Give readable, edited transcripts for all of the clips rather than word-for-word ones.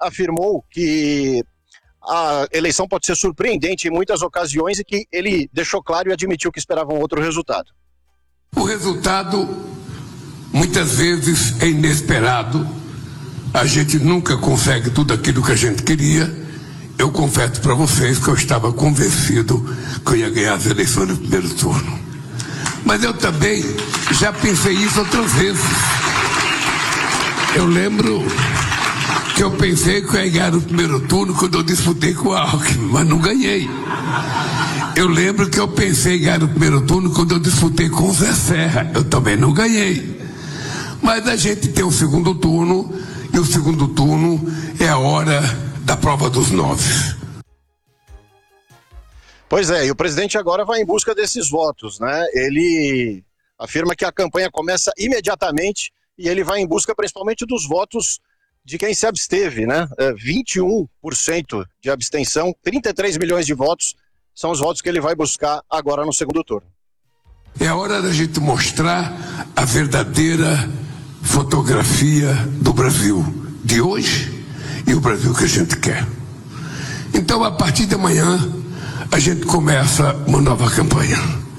afirmou que a eleição pode ser surpreendente em muitas ocasiões e que ele deixou claro e admitiu que esperava um outro resultado. O resultado muitas vezes é inesperado. A gente nunca consegue tudo aquilo que a gente queria. Eu confesso para vocês que eu estava convencido que eu ia ganhar as eleições no primeiro turno. Mas eu também já pensei isso outras vezes. Eu lembro que eu pensei que eu ia ganhar no primeiro turno quando eu disputei com o Alckmin, mas não ganhei. Eu lembro que eu pensei em ganhar no primeiro turno quando eu disputei com o Zé Serra. Eu também não ganhei. Mas a gente tem o segundo turno, e o segundo turno é a hora da prova dos 9. Pois é, e o presidente agora vai em busca desses votos, né? Ele afirma que a campanha começa imediatamente e ele vai em busca principalmente dos votos de quem se absteve, né? 21% de abstenção, 33 milhões de votos são os votos que ele vai buscar agora no segundo turno. É a hora da gente mostrar a verdadeira fotografia do Brasil de hoje e o Brasil que a gente quer. Então, a partir de amanhã, a gente começa uma nova campanha.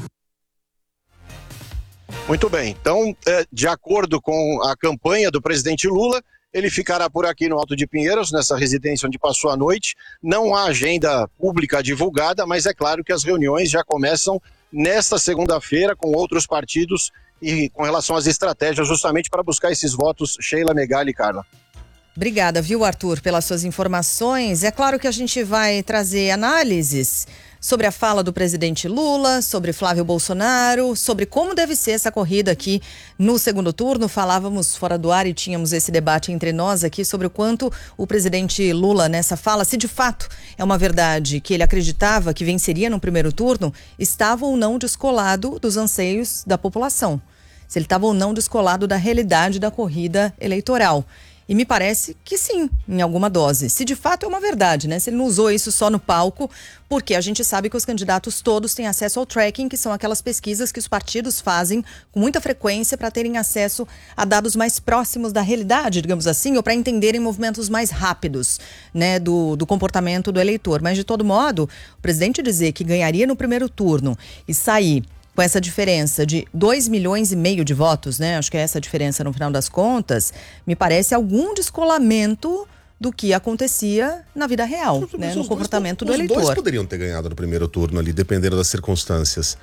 Muito bem, então, de acordo com a campanha do presidente Lula, ele ficará por aqui no Alto de Pinheiros, nessa residência onde passou a noite. Não há agenda pública divulgada, mas é claro que as reuniões já começam nesta segunda-feira com outros partidos e com relação às estratégias justamente para buscar esses votos. Sheila, Megali e Carla. Obrigada, viu, Arthur, pelas suas informações. É claro que a gente vai trazer análises sobre a fala do presidente Lula, sobre Flávio Bolsonaro, sobre como deve ser essa corrida aqui no segundo turno. Falávamos fora do ar e tínhamos esse debate entre nós aqui sobre o quanto o presidente Lula nessa fala, se de fato é uma verdade que ele acreditava que venceria no primeiro turno, estava ou não descolado dos anseios da população. Se ele estava ou não descolado da realidade da corrida eleitoral. E me parece que sim, em alguma dose. Se de fato é uma verdade, né? Se ele não usou isso só no palco, porque a gente sabe que os candidatos todos têm acesso ao tracking, que são aquelas pesquisas que os partidos fazem com muita frequência para terem acesso a dados mais próximos da realidade, digamos assim, ou para entenderem movimentos mais rápidos, né, do comportamento do eleitor. Mas, de todo modo, o presidente dizer que ganharia no primeiro turno e sair com essa diferença de 2,5 milhões de votos, né? Acho que é essa a diferença no final das contas, me parece algum descolamento do que acontecia na vida real, né? No comportamento do eleitor. Os dois poderiam ter ganhado no primeiro turno ali, dependendo das circunstâncias.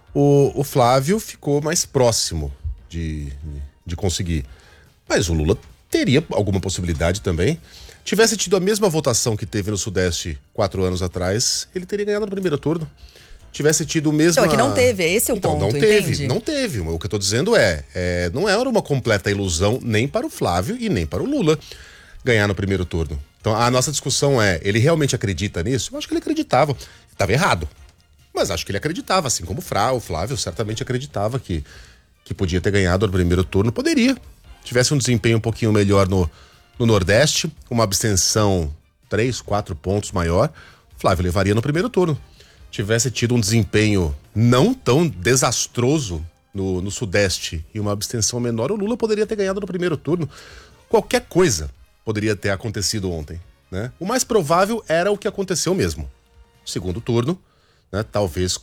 O Flávio ficou mais próximo de conseguir. Mas o Lula teria alguma possibilidade também. Tivesse tido a mesma votação que teve no Sudeste 4 anos atrás, ele teria ganhado no primeiro turno. Tivesse tido o mesmo. Então, é que não teve, esse é o ponto, não teve. O que eu tô dizendo não era uma completa ilusão nem para o Flávio e nem para o Lula ganhar no primeiro turno. Então, a nossa discussão ele realmente acredita nisso? Eu acho que ele acreditava. Estava errado, mas acho que ele acreditava, assim como o Flávio certamente acreditava que podia ter ganhado no primeiro turno. Poderia. Tivesse um desempenho um pouquinho melhor no Nordeste, uma abstenção 3, 4 pontos maior, o Flávio levaria no primeiro turno. Tivesse tido um desempenho não tão desastroso no Sudeste e uma abstenção menor, o Lula poderia ter ganhado no primeiro turno. Qualquer coisa poderia ter acontecido ontem, né? O mais provável era o que aconteceu mesmo. Segundo turno, né? Talvez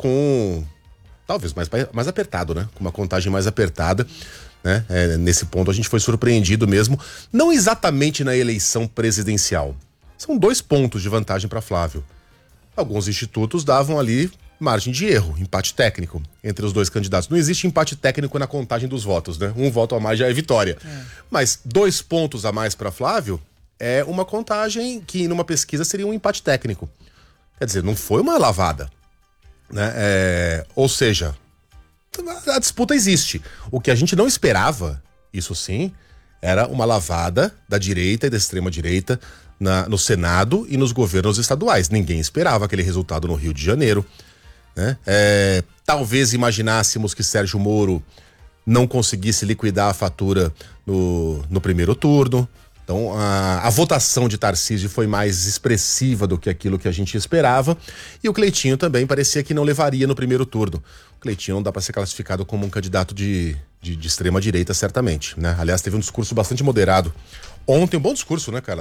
mais apertado, né? Com uma contagem mais apertada, né? Nesse ponto a gente foi surpreendido mesmo, não exatamente na eleição presidencial. São 2 pontos de vantagem para Flávio. Alguns institutos davam ali margem de erro, empate técnico entre os 2 candidatos. Não existe empate técnico na contagem dos votos, né? 1 voto a mais já é vitória. Mas 2 pontos a mais para Flávio é uma contagem que numa pesquisa seria um empate técnico. Quer dizer, não foi uma lavada, né? Ou seja, a disputa existe. O que a gente não esperava, isso sim, era uma lavada da direita e da extrema-direita no Senado e nos governos estaduais. Ninguém esperava aquele resultado no Rio de Janeiro, né? Talvez imaginássemos que Sérgio Moro não conseguisse liquidar a fatura no primeiro turno. Então a votação de Tarcísio foi mais expressiva do que aquilo que a gente esperava, e o Cleitinho também parecia que não levaria no primeiro turno. O Cleitinho não dá para ser classificado como um candidato de extrema direita, certamente, né? Aliás, teve um discurso bastante moderado ontem, um bom discurso, né, cara?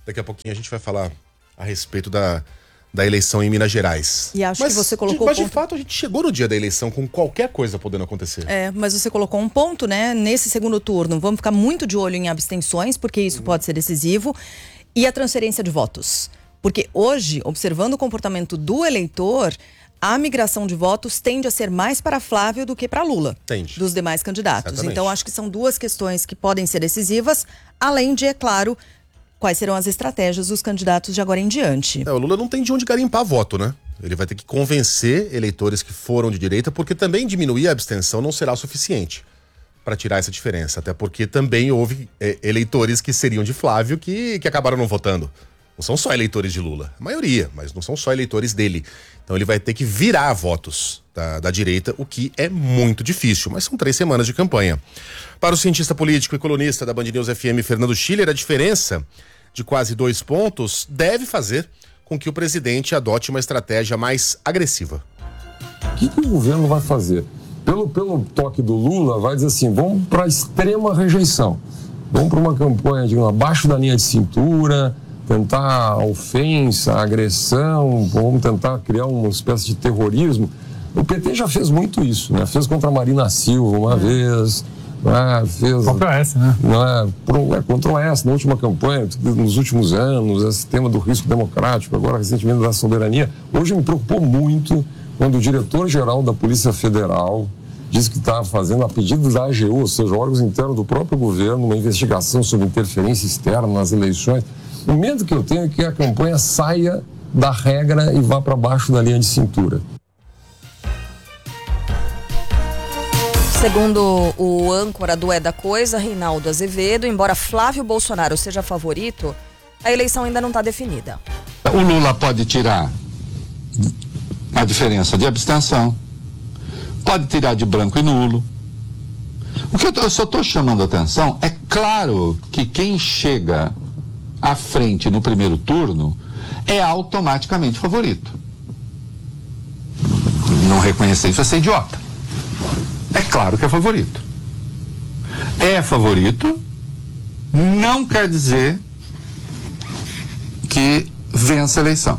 Daqui a pouquinho a gente vai falar a respeito da eleição em Minas Gerais. E acho que você colocou Mas de fato a gente chegou no dia da eleição com qualquer coisa podendo acontecer. Mas você colocou um ponto, né? Nesse segundo turno, vamos ficar muito de olho em abstenções, porque isso pode ser decisivo. E a transferência de votos. Porque hoje, observando o comportamento do eleitor, a migração de votos tende a ser mais para Flávio do que para Lula. Tende. Dos demais candidatos. Exatamente. Então, acho que são duas questões que podem ser decisivas, além de, é claro, quais serão as estratégias dos candidatos de agora em diante. O Lula não tem de onde garimpar voto, né? Ele vai ter que convencer eleitores que foram de direita, porque também diminuir a abstenção não será suficiente para tirar essa diferença. Até porque também houve eleitores que seriam de Flávio que acabaram não votando. Não são só eleitores de Lula, a maioria, mas não são só eleitores dele. Então ele vai ter que virar votos da direita, o que é muito difícil, mas são 3 semanas de campanha. Para o cientista político e colunista da Band News FM, Fernando Schiller, a diferença de quase 2 pontos deve fazer com que o presidente adote uma estratégia mais agressiva. O que o governo vai fazer? Pelo toque do Lula, vai dizer assim, vamos para a extrema rejeição. Vamos para uma campanha, digamos, abaixo da linha de cintura, tentar a ofensa, a agressão, vamos tentar criar uma espécie de terrorismo. O PT já fez muito isso, né? Fez contra a Marina Silva uma vez, né? Fez contra o Aécio, né? Contra o Aécio, na última campanha, nos últimos anos, esse tema do risco democrático, agora recentemente da soberania. Hoje me preocupou muito quando o diretor-geral da Polícia Federal disse que estava fazendo, a pedido da AGU, ou seja, órgãos internos do próprio governo, uma investigação sobre interferência externa nas eleições. O medo que eu tenho é que a campanha saia da regra e vá para baixo da linha de cintura. Segundo o âncora do É da Coisa, Reinaldo Azevedo, embora Flávio Bolsonaro seja favorito, a eleição ainda não está definida. O Lula pode tirar a diferença de abstenção, pode tirar de branco e nulo. O que eu só estou chamando a atenção é claro que quem chega à frente no primeiro turno é automaticamente favorito. Não reconhecer isso é ser idiota. É claro que é favorito. É favorito, não quer dizer que vença a eleição.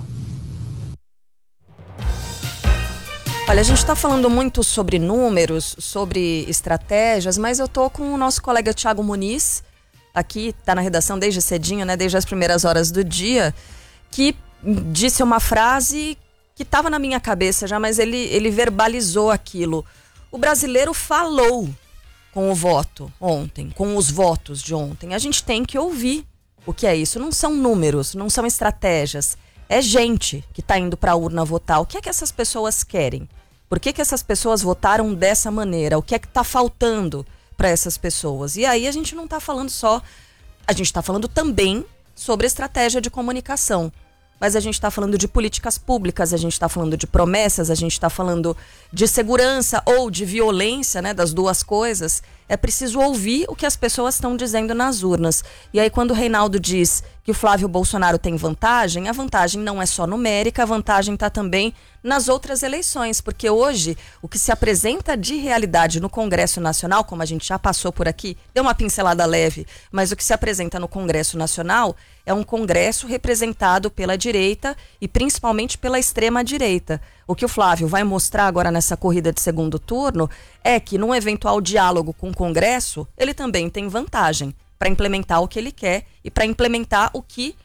Olha, a gente está falando muito sobre números, sobre estratégias, mas eu tô com o nosso colega Thiago Muniz, aqui, tá na redação desde cedinho, né, desde as primeiras horas do dia, que disse uma frase que estava na minha cabeça já, mas ele verbalizou aquilo. O brasileiro falou com o voto ontem, com os votos de ontem. A gente tem que ouvir o que é isso. Não são números, não são estratégias. É gente que está indo para a urna votar. O que é que essas pessoas querem? Por que essas pessoas votaram dessa maneira? O que é que está faltando para essas pessoas? E aí a gente não está falando só... A gente está falando também sobre estratégia de comunicação. Mas a gente está falando de políticas públicas, a gente está falando de promessas, a gente está falando de segurança ou de violência, né, das duas coisas. É preciso ouvir o que as pessoas estão dizendo nas urnas. E aí quando o Reinaldo diz que o Flávio Bolsonaro tem vantagem, a vantagem não é só numérica, a vantagem está também nas outras eleições. Porque hoje o que se apresenta de realidade no Congresso Nacional, como a gente já passou por aqui, deu uma pincelada leve, mas o que se apresenta no Congresso Nacional é um Congresso representado pela direita e principalmente pela extrema-direita. O que o Flávio vai mostrar agora nessa corrida de segundo turno é que num eventual diálogo com o Congresso, ele também tem vantagem para implementar o que ele quer e para implementar o que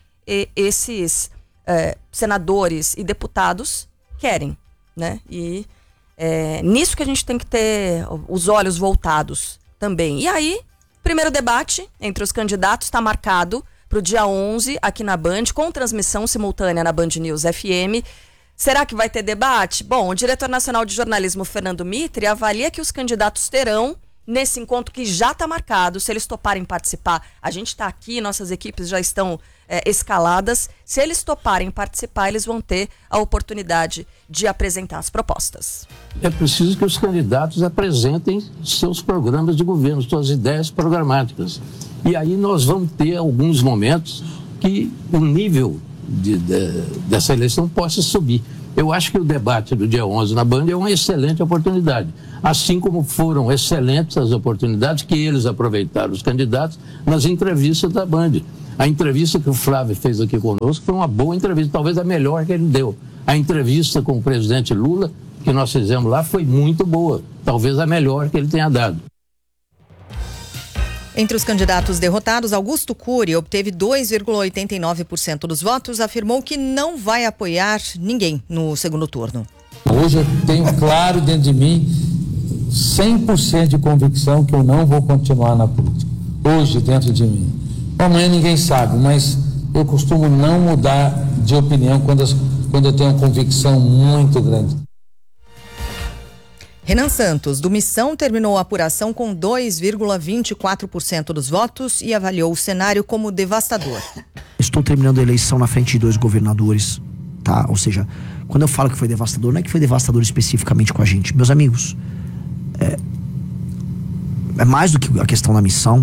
esses senadores e deputados querem, né? E nisso que a gente tem que ter os olhos voltados também. E aí, primeiro debate entre os candidatos está marcado para o dia 11 aqui na Band, com transmissão simultânea na Band News FM. Será que vai ter debate? Bom, o diretor nacional de jornalismo, Fernando Mitre, avalia que os candidatos terão, nesse encontro que já está marcado, se eles toparem participar. A gente está aqui, nossas equipes já estão escaladas. Se eles toparem participar, eles vão ter a oportunidade de apresentar as propostas. É preciso que os candidatos apresentem seus programas de governo, suas ideias programáticas. E aí nós vamos ter alguns momentos que o nível dessa eleição possa subir. Eu acho que o debate do dia 11 na Band é uma excelente oportunidade. Assim como foram excelentes as oportunidades que eles aproveitaram, os candidatos, nas entrevistas da Band. A entrevista que o Flávio fez aqui conosco foi uma boa entrevista, talvez a melhor que ele deu. A entrevista com o presidente Lula, que nós fizemos lá, foi muito boa, talvez a melhor que ele tenha dado. Entre os candidatos derrotados, Augusto Cury obteve 2,89% dos votos, afirmou que não vai apoiar ninguém no segundo turno. Hoje eu tenho claro dentro de mim, 100% de convicção que eu não vou continuar na política. Hoje dentro de mim. Amanhã ninguém sabe, mas eu costumo não mudar de opinião quando eu tenho uma convicção muito grande. Renan Santos, do Missão, terminou a apuração com 2,24% dos votos e avaliou o cenário como devastador. Estou terminando a eleição na frente de 2 governadores, tá? Ou seja, quando eu falo que foi devastador, não é que foi devastador especificamente com a gente. Meus amigos, é mais do que a questão da missão,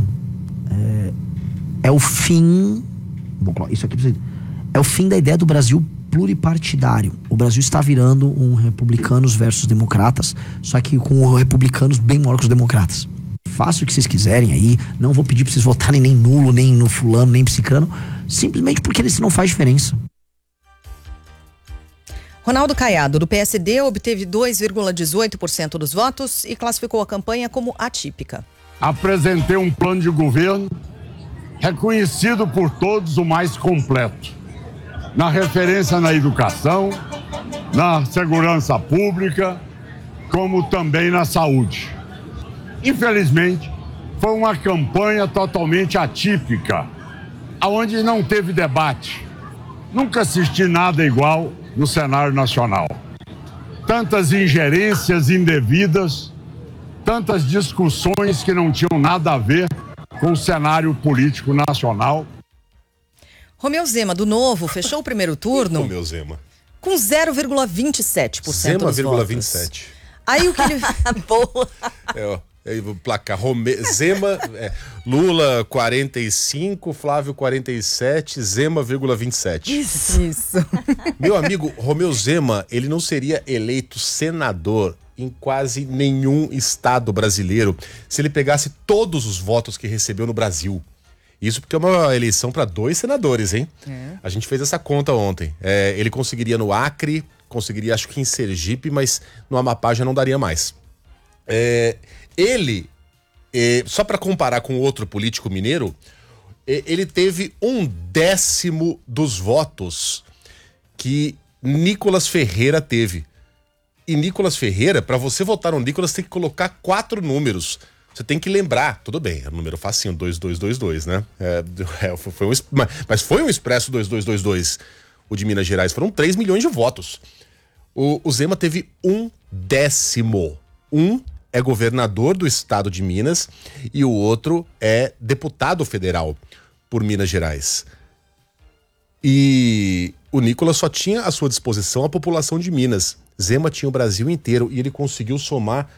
é o fim, isso aqui é o fim da ideia do Brasil pluripartidário. O Brasil está virando um republicanos versus democratas, só que com republicanos bem maior que os democratas. Faça o que vocês quiserem aí, não vou pedir para vocês votarem nem nulo, nem no fulano, nem psicano, simplesmente porque isso não faz diferença. Ronaldo Caiado, do PSD, obteve 2,18% dos votos e classificou a campanha como atípica. Apresentei um plano de governo reconhecido por todos o mais completo. Na referência na educação, na segurança pública, como também na saúde. Infelizmente, foi uma campanha totalmente atípica, onde não teve debate. Nunca assisti nada igual no cenário nacional. Tantas ingerências indevidas, tantas discussões que não tinham nada a ver com o cenário político nacional. Romeu Zema, do Novo, fechou o primeiro turno Romeu Zema. com 0,27% dos votos. 0,27. Aí o que ele... Boa. O placar Zema, Lula 45, Flávio 47, Zema, 27. Isso. Meu amigo, Romeu Zema, ele não seria eleito senador em quase nenhum estado brasileiro se ele pegasse todos os votos que recebeu no Brasil. Isso porque é uma eleição para 2 senadores, hein? A gente fez essa conta ontem. Ele conseguiria no Acre, conseguiria acho que em Sergipe, mas no Amapá já não daria mais. Ele, só para comparar com outro político mineiro, ele teve 1/10 dos votos que Nicolas Ferreira teve. E Nicolas Ferreira, para você votar no Nicolas, tem que colocar 4 números. Você tem que lembrar, tudo bem, é um número facinho, 2222, né? Mas foi um expresso 2222. O de Minas Gerais foram 3 milhões de votos. O Zema teve 1/10. Um é governador do estado de Minas e o outro é deputado federal por Minas Gerais. E o Nicolas só tinha à sua disposição a população de Minas. Zema tinha o Brasil inteiro e ele conseguiu somar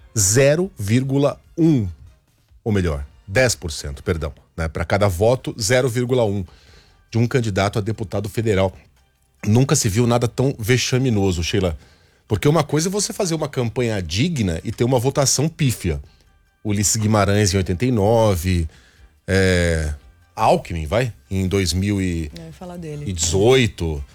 0,1, ou melhor, 10%, perdão, né? Para cada voto, 0,1 de um candidato a deputado federal. Nunca se viu nada tão vexaminoso, Sheila. Porque uma coisa é você fazer uma campanha digna e ter uma votação pífia. Ulisses Guimarães em 89, Alckmin, em 2018.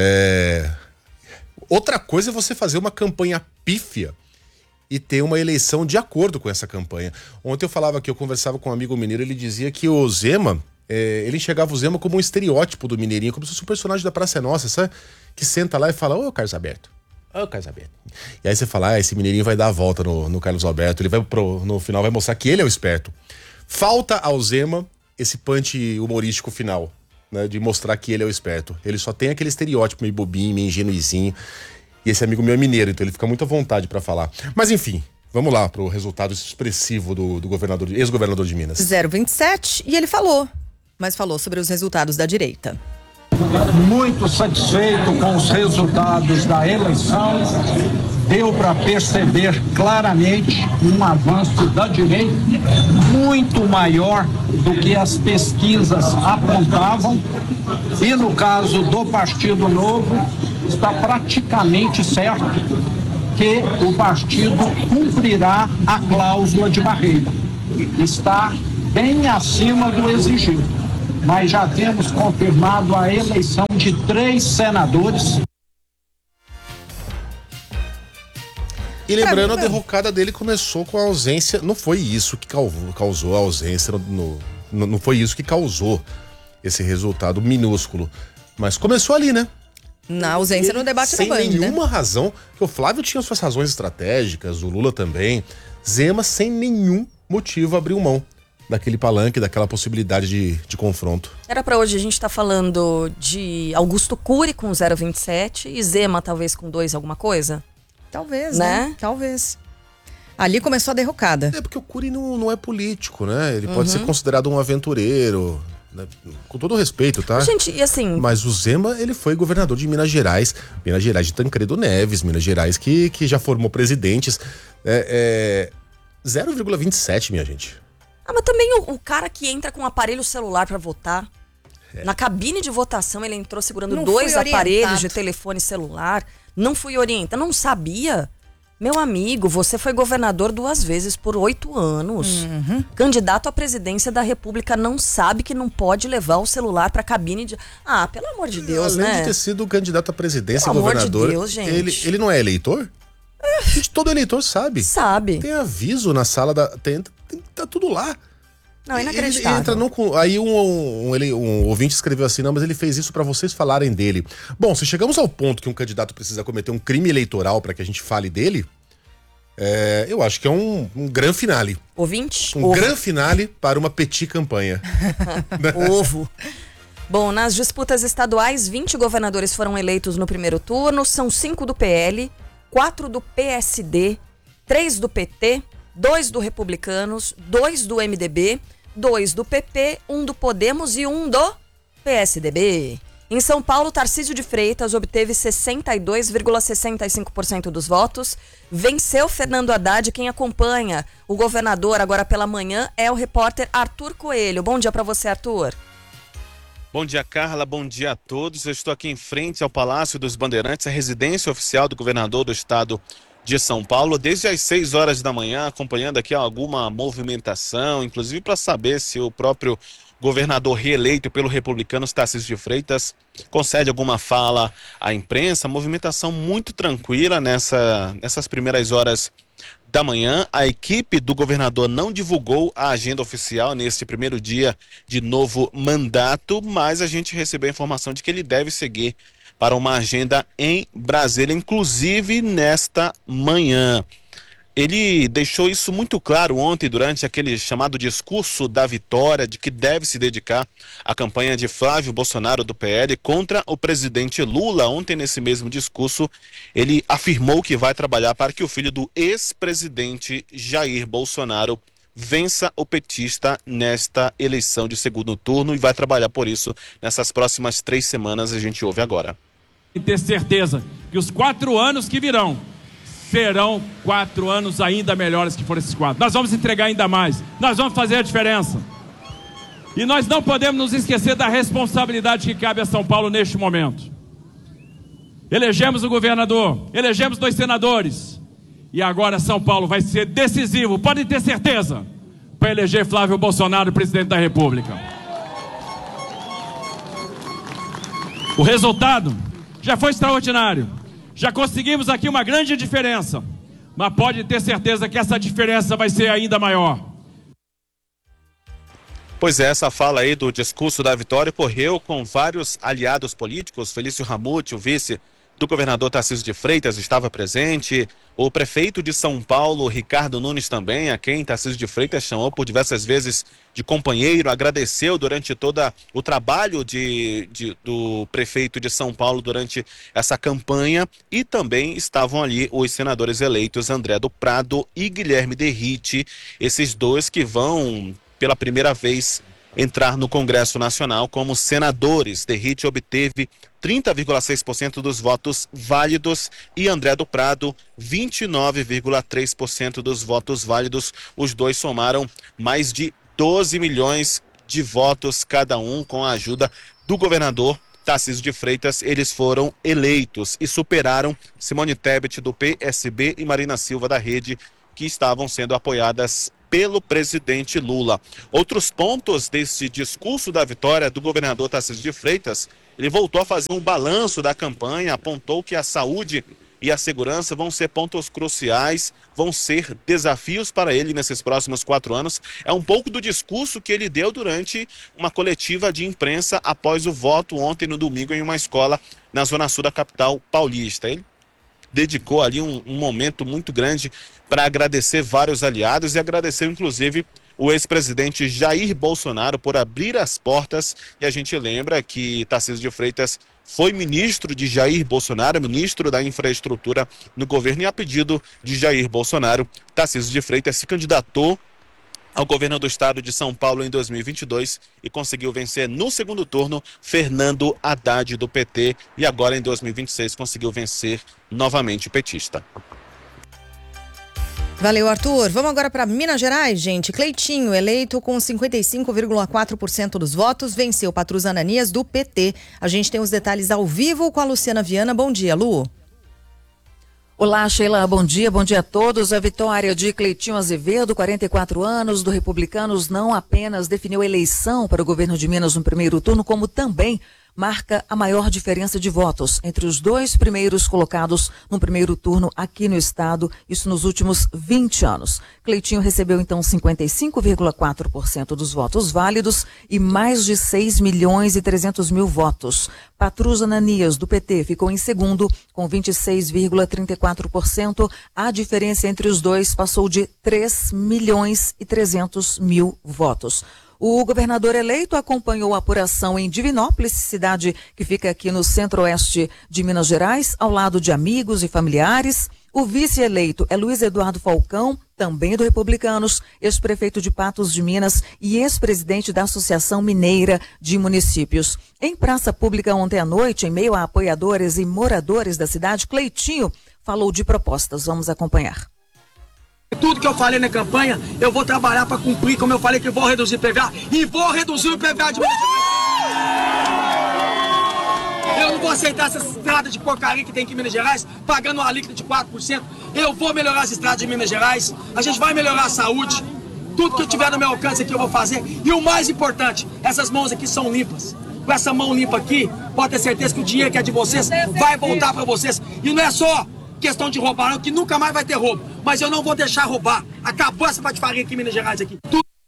Outra coisa é você fazer uma campanha pífia e ter uma eleição de acordo com essa campanha. Ontem eu falava que eu conversava com um amigo mineiro, ele dizia que o Zema, ele enxergava o Zema como um estereótipo do mineirinho, como se fosse um personagem da Praça é Nossa, sabe? Que senta lá e fala, ô Carlos Alberto. E aí você fala, esse mineirinho vai dar a volta no Carlos Alberto, ele vai no final vai mostrar que ele é o esperto. Falta ao Zema esse punch humorístico final, né, de mostrar que ele é o esperto. Ele só tem aquele estereótipo meio bobinho, meio ingenuizinho. E esse amigo meu é mineiro, então ele fica muito à vontade pra falar. Mas enfim, vamos lá pro resultado expressivo do governador, ex-governador de Minas. 0,27 e ele falou sobre os resultados da direita. Muito satisfeito com os resultados da eleição, deu para perceber claramente um avanço da direita muito maior do que as pesquisas apontavam. E no caso do Partido Novo, está praticamente certo que o partido cumprirá a cláusula de barreira. Está bem acima do exigido. mas já temos confirmado a eleição de 3 senadores. E lembrando, a derrocada dele começou com a ausência. Não foi isso que causou a ausência, não foi isso que causou esse resultado minúsculo. Mas começou ali, né? Na ausência no debate da Band, sem nenhuma razão, que o Flávio tinha suas razões estratégicas, o Lula também. Zema, sem nenhum motivo, abriu mão daquele palanque, daquela possibilidade de confronto. Era pra hoje a gente tá falando de Augusto Cury com 0,27 e Zema talvez com 2 alguma coisa? Talvez, né? Talvez. Ali começou a derrocada. É porque o Cury não é político, né? Ele pode ser considerado um aventureiro, né? Com todo respeito, tá? Gente, e assim... Mas o Zema, ele foi governador de Minas Gerais de Tancredo Neves, Minas Gerais que já formou presidentes. 0,27, minha gente. Ah, mas também o cara que entra com um aparelho celular pra votar, na cabine de votação ele entrou segurando 2 aparelhos de telefone celular, não fui orientado, não sabia. Meu amigo, você foi governador 2 vezes por 8 anos. Candidato à presidência da República não sabe que não pode levar o celular pra cabine de... Ah, pelo amor de Deus, Além né? de ter sido candidato à presidência, pelo governador, amor de Deus, gente. Ele não é eleitor? Gente, todo eleitor sabe. Sabe. Tem aviso na sala tá tudo lá. Não, inacreditável. Ele entra aí um ouvinte escreveu assim, não, mas ele fez isso pra vocês falarem dele. Bom, se chegamos ao ponto que um candidato precisa cometer um crime eleitoral pra que a gente fale dele, eu acho que é um grande finale. Ouvinte? Um grande finale para uma petit campanha. Ovo. Bom, nas disputas estaduais, 20 governadores foram eleitos no primeiro turno, são 5 do PL, 4 do PSD, 3 do PT, 2 do Republicanos, 2 do MDB, 2 do PP, 1 do Podemos e 1 do PSDB. Em São Paulo, Tarcísio de Freitas obteve 62,65% dos votos, venceu Fernando Haddad. Quem acompanha o governador agora pela manhã é o repórter Arthur Coelho. Bom dia para você, Arthur. Bom dia, Carla. Bom dia a todos. Eu estou aqui em frente ao Palácio dos Bandeirantes, a residência oficial do governador do estado de São Paulo, desde as 6 horas da manhã, acompanhando aqui alguma movimentação, inclusive para saber se o próprio governador reeleito pelo Republicanos, Tarcísio de Freitas, concede alguma fala à imprensa. Movimentação muito tranquila nessas primeiras horas da manhã. A equipe do governador não divulgou a agenda oficial neste primeiro dia de novo mandato, mas a gente recebeu a informação de que ele deve seguir para uma agenda em Brasília, inclusive nesta manhã. Ele deixou isso muito claro ontem durante aquele chamado discurso da vitória, de que deve se dedicar à campanha de Flávio Bolsonaro do PL contra o presidente Lula. Ontem, nesse mesmo discurso, ele afirmou que vai trabalhar para que o filho do ex-presidente Jair Bolsonaro vença o petista nesta eleição de segundo turno e vai trabalhar por isso nessas próximas 3 semanas. A gente ouve agora. E ter certeza que os 4 anos que virão serão 4 anos ainda melhores que foram esses 4. Nós vamos entregar ainda mais, nós vamos fazer a diferença. E nós não podemos nos esquecer da responsabilidade que cabe a São Paulo neste momento. Elegemos o governador, elegemos 2 senadores. E agora São Paulo vai ser decisivo, podem ter certeza, para eleger Flávio Bolsonaro presidente da República. O resultado já foi extraordinário. Já conseguimos aqui uma grande diferença, mas pode ter certeza que essa diferença vai ser ainda maior. Pois é, essa fala aí do discurso da vitória ocorreu com vários aliados políticos. Felício Ramute, o vice do governador Tarcísio de Freitas, estava presente. O prefeito de São Paulo, Ricardo Nunes, também, a quem Tarcísio de Freitas chamou por diversas vezes de companheiro, agradeceu durante todo o trabalho do prefeito de São Paulo durante essa campanha. E também estavam ali os senadores eleitos André do Prado e Guilherme Derrite, esses 2 que vão pela primeira vez entrar no Congresso Nacional como senadores. Derrite obteve 30,6% dos votos válidos e André do Prado 29,3% dos votos válidos. Os 2 somaram mais de 12 milhões de votos cada um. Com a ajuda do governador Tarcísio de Freitas, eles foram eleitos e superaram Simone Tebet do PSB e Marina Silva da Rede, que estavam sendo apoiadas pelo presidente Lula. Outros pontos desse discurso da vitória do governador Tarcísio de Freitas, ele voltou a fazer um balanço da campanha, apontou que a saúde e a segurança vão ser pontos cruciais, vão ser desafios para ele nesses próximos 4 anos. É um pouco do discurso que ele deu durante uma coletiva de imprensa após o voto ontem no domingo em uma escola na zona sul da capital paulista. Ele dedicou ali um momento muito grande para agradecer vários aliados e agradeceu inclusive o ex-presidente Jair Bolsonaro por abrir as portas. E a gente lembra que Tarcísio de Freitas foi ministro de Jair Bolsonaro, ministro da infraestrutura no governo, e a pedido de Jair Bolsonaro, Tarcísio de Freitas se candidatou ao governo do estado de São Paulo em 2022 e conseguiu vencer no segundo turno Fernando Haddad do PT, e agora em 2026 conseguiu vencer novamente o petista. Valeu, Arthur. Vamos agora para Minas Gerais, gente. Cleitinho, eleito com 55,4% dos votos, venceu Patrus Ananias do PT. A gente tem os detalhes ao vivo com a Luciana Viana. Bom dia, Lu. Olá, Sheila, bom dia a todos. A vitória de Cleitinho Azevedo, 44 anos, do Republicanos, não apenas definiu a eleição para o governo de Minas no primeiro turno, como também marca a maior diferença de votos entre os 2 primeiros colocados no primeiro turno aqui no estado, isso nos últimos 20 anos. Cleitinho recebeu então 55,4% dos votos válidos e mais de 6.300.000 votos. Patrus Ananias, do PT, ficou em segundo com 26,34%. A diferença entre os dois passou de 3.300.000 votos. O governador eleito acompanhou a apuração em Divinópolis, cidade que fica aqui no centro-oeste de Minas Gerais, ao lado de amigos e familiares. O vice-eleito é Luiz Eduardo Falcão, também do Republicanos, ex-prefeito de Patos de Minas e ex-presidente da Associação Mineira de Municípios. Em praça pública ontem à noite, em meio a apoiadores e moradores da cidade, Cleitinho falou de propostas. Vamos acompanhar. Tudo que eu falei na campanha, eu vou trabalhar para cumprir, como eu falei que vou reduzir o IPVA, e vou reduzir o IPVA de Minas Gerais. Eu não vou aceitar essa estrada de porcaria que tem aqui em Minas Gerais, pagando uma alíquota de 4%. Eu vou melhorar as estradas de Minas Gerais, a gente vai melhorar a saúde, tudo que eu tiver no meu alcance aqui eu vou fazer. E o mais importante, essas mãos aqui são limpas. Com essa mão limpa aqui, pode ter certeza que o dinheiro que é de vocês vai voltar para vocês. E não é só questão de roubar, não, que nunca mais vai ter roubo. Mas eu não vou deixar roubar. Acabou essa patifaria aqui em Minas Gerais. Aqui.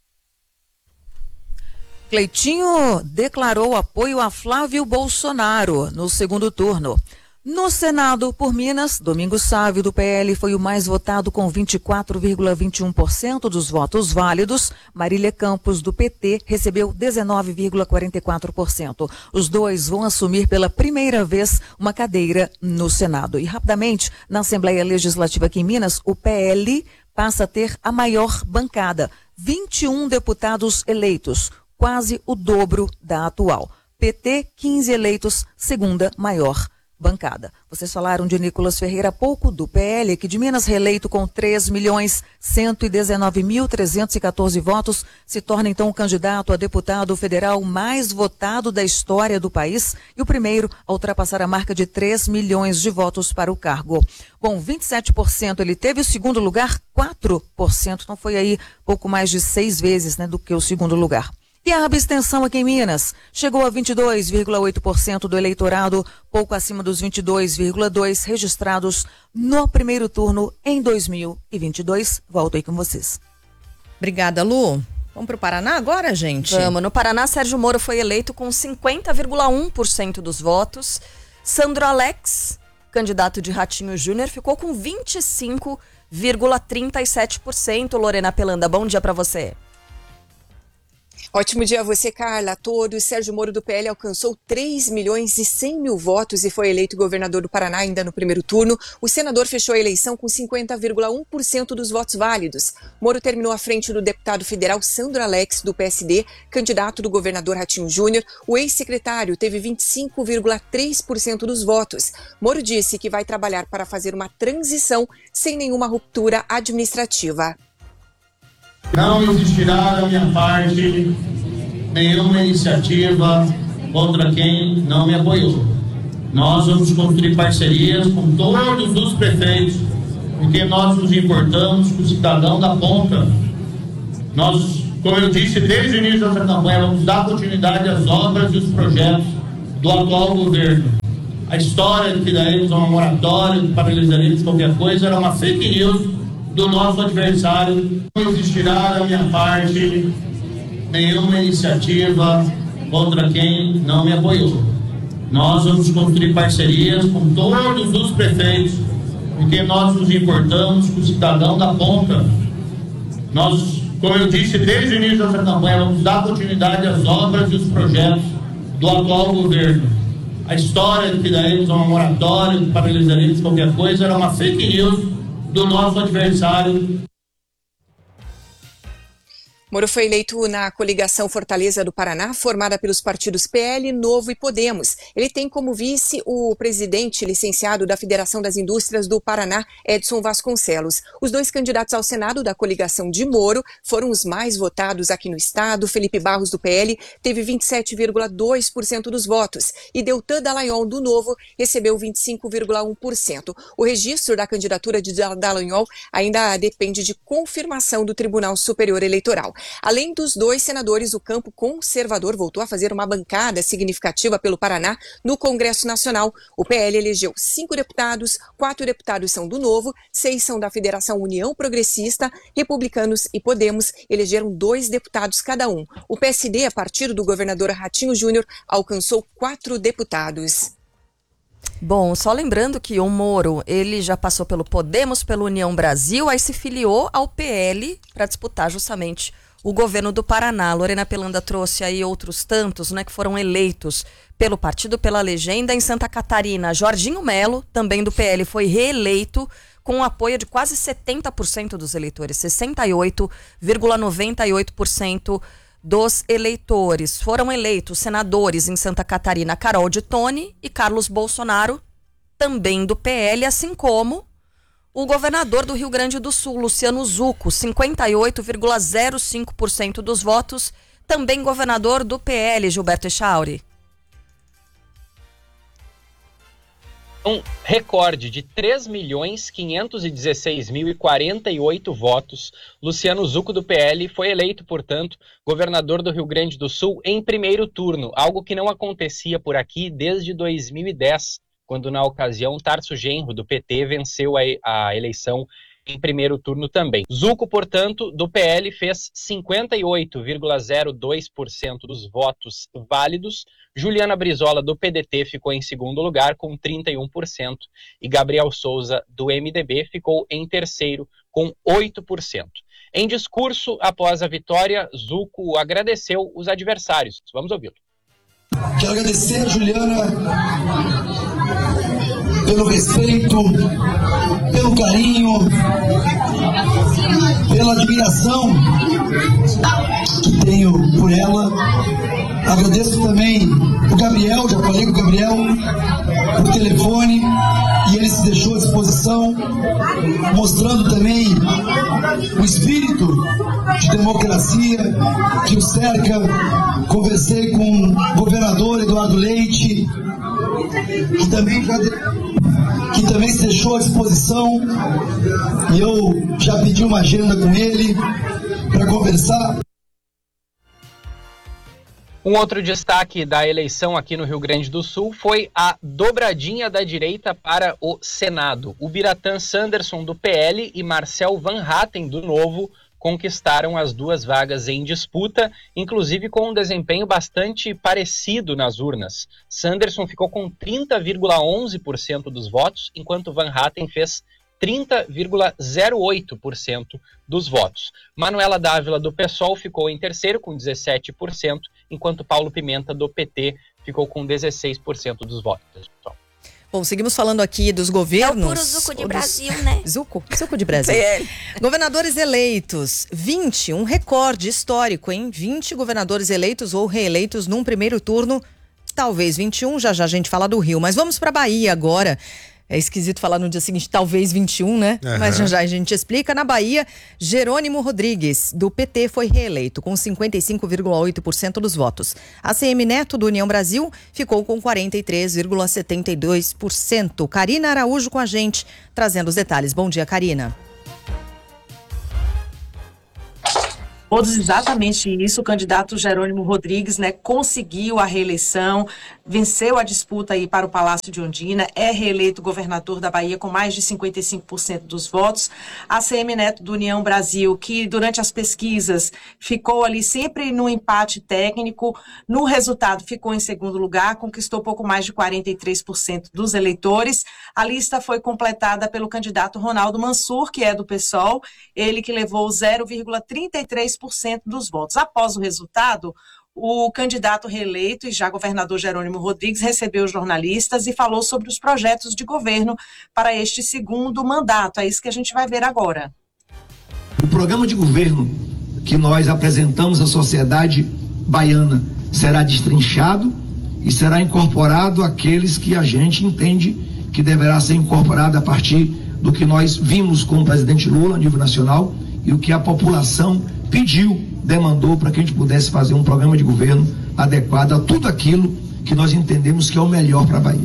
Cleitinho declarou apoio a Flávio Bolsonaro no segundo turno. No Senado, por Minas, Domingos Sávio, do PL, foi o mais votado com 24,21% dos votos válidos. Marília Campos, do PT, recebeu 19,44%. Os dois vão assumir pela primeira vez uma cadeira no Senado. E, rapidamente, na Assembleia Legislativa aqui em Minas, o PL passa a ter a maior bancada. 21 deputados eleitos, quase o dobro da atual. PT, 15 eleitos, segunda maior bancada. Vocês falaram de Nicolas Ferreira há pouco, do PL, aqui de Minas, reeleito com 3.119.314 votos, se torna então o candidato a deputado federal mais votado da história do país e o primeiro a ultrapassar a marca de 3 milhões de votos para o cargo. Com 27%, ele teve o segundo lugar, 4%, então foi aí pouco mais de 6 vezes, né, do que o segundo lugar. E a abstenção aqui em Minas chegou a 22,8% do eleitorado, pouco acima dos 22,2% registrados no primeiro turno em 2022. Volto aí com vocês. Obrigada, Lu. Vamos para o Paraná agora, gente? Vamos. No Paraná, Sérgio Moro foi eleito com 50,1% dos votos. Sandro Alex, candidato de Ratinho Júnior, ficou com 25,37%. Lorena Pelanda, bom dia para você. Ótimo dia a você, Carla, a todos. Sérgio Moro, do PL, alcançou 3.100.000 votos e foi eleito governador do Paraná ainda no primeiro turno. O senador fechou a eleição com 50,1% dos votos válidos. Moro terminou à frente do deputado federal Sandro Alex, do PSD, candidato do governador Ratinho Júnior. O ex-secretário teve 25,3% dos votos. Moro disse que vai trabalhar para fazer uma transição sem nenhuma ruptura administrativa. Não existirá da minha parte nenhuma iniciativa contra quem não me apoiou. Nós vamos construir parcerias com todos os prefeitos, porque nós nos importamos com o cidadão da ponta, Nós, como eu disse, desde o início dessa campanha, vamos dar continuidade às obras e os projetos do atual governo. A história de que daremos uma moratória, de paralisaremos qualquer coisa, era uma fake news do nosso adversário. Não existirá da minha parte nenhuma iniciativa contra quem não me apoiou. Nós vamos construir parcerias com todos os prefeitos, porque nós nos importamos com o cidadão da ponta. Nós, como eu disse, desde o início dessa campanha, vamos dar continuidade às obras e os projetos do atual governo. A história de que daremos uma moratória, de paralisaremos qualquer coisa, era uma fake news do nosso adversário. Moro foi eleito na coligação Fortaleza do Paraná, formada pelos partidos PL, Novo e Podemos. Ele tem como vice o presidente licenciado da Federação das Indústrias do Paraná, Edson Vasconcelos. Os dois candidatos ao Senado da coligação de Moro foram os mais votados aqui no estado. Felipe Barros, do PL, teve 27,2% dos votos e Deltan Dallagnol, do Novo, recebeu 25,1%. O registro da candidatura de Dallagnol ainda depende de confirmação do Tribunal Superior Eleitoral. Além dos dois senadores, o campo conservador voltou a fazer uma bancada significativa pelo Paraná no Congresso Nacional. O PL elegeu 5 deputados, 4 deputados são do Novo, 6 são da Federação União Progressista, Republicanos e Podemos elegeram 2 deputados cada um. O PSD, a partir do governador Ratinho Júnior, alcançou 4 deputados. Bom, só lembrando que o Moro, ele já passou pelo Podemos, pelo União Brasil, aí se filiou ao PL para disputar justamente o governo do Paraná. Lorena Pelanda trouxe aí outros tantos, né, que foram eleitos pelo partido, pela legenda. Em Santa Catarina, Jorginho Melo, também do PL, foi reeleito com o apoio de quase 70% dos eleitores, 68,98% dos eleitores. Foram eleitos senadores em Santa Catarina Carol de Tone e Carlos Bolsonaro, também do PL, assim como o governador do Rio Grande do Sul, Luciano Zucco, 58,05% dos votos, também governador do PL, Gilberto Echauri. Um recorde de 3.516.048 votos. Luciano Zucco, do PL, foi eleito, portanto, governador do Rio Grande do Sul em primeiro turno, algo que não acontecia por aqui desde 2010, quando, na ocasião, Tarso Genro, do PT, venceu a eleição em primeiro turno também. Zucco, portanto, do PL, fez 58,02% dos votos válidos. Juliana Brizola, do PDT, ficou em segundo lugar, com 31%. E Gabriel Souza, do MDB, ficou em terceiro, com 8%. Em discurso, após a vitória, Zucco agradeceu os adversários. Vamos ouvi-lo. Quero agradecer a Juliana pelo respeito, pelo carinho, pela admiração que tenho por ela. Agradeço também o Gabriel, já falei com o Gabriel por telefone e ele se deixou à disposição, mostrando também o espírito de democracia que o cerca. Conversei com o governador Eduardo Leite, que também se deixou à disposição, e eu já pedi uma agenda com ele para conversar. Um outro destaque da eleição aqui no Rio Grande do Sul foi a dobradinha da direita para o Senado. O Biratã Sanderson, do PL, e Marcel Van Hatten, do Novo, conquistaram as 2 vagas em disputa, inclusive com um desempenho bastante parecido nas urnas. Sanderson ficou com 30,11% dos votos, enquanto Van Hatten fez 30,08% dos votos. Manuela Dávila, do PSOL, ficou em terceiro, com 17%, enquanto Paulo Pimenta, do PT, ficou com 16% dos votos. Bom, seguimos falando aqui dos governos. É o puro Zucco de Brasil, né? Zucco de Brasil. Governadores eleitos, 20, um recorde histórico, hein? 20 governadores eleitos ou reeleitos num primeiro turno, talvez 21, já a gente fala do Rio. Mas vamos para Bahia agora. É esquisito falar no dia seguinte, talvez 21, né? Uhum. Mas já a gente explica. Na Bahia, Jerônimo Rodrigues, do PT, foi reeleito com 55,8% dos votos. ACM Neto, do União Brasil, ficou com 43,72%. Karina Araújo com a gente, trazendo os detalhes. Bom dia, Karina. Todos exatamente isso. O candidato Jerônimo Rodrigues, né, conseguiu a reeleição, venceu a disputa aí para o Palácio de Ondina, é reeleito governador da Bahia com mais de 55% dos votos. A ACM Neto do União Brasil, que durante as pesquisas ficou ali sempre no empate técnico, no resultado ficou em segundo lugar, conquistou pouco mais de 43% dos eleitores. A lista foi completada pelo candidato Ronaldo Mansur, que é do PSOL, ele que levou 0,33% dos votos. Após o resultado, o candidato reeleito e já governador Jerônimo Rodrigues recebeu jornalistas e falou sobre os projetos de governo para este segundo mandato. É isso que a gente vai ver agora. O programa de governo que nós apresentamos à sociedade baiana será destrinchado e será incorporado àqueles que a gente entende que deverá ser incorporado a partir do que nós vimos com o presidente Lula a nível nacional e o que a população pediu, demandou para que a gente pudesse fazer um programa de governo adequado a tudo aquilo que nós entendemos que é o melhor para a Bahia.